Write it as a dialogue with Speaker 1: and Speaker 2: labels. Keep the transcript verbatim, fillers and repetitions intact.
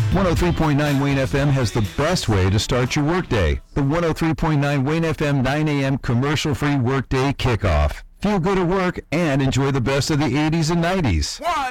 Speaker 1: one oh three point nine Wayne F M has the best way to start your workday. The one oh three point nine Wayne F M nine a.m. commercial-free workday kickoff. Feel good at work and enjoy the best of the eighties and nineties.
Speaker 2: One.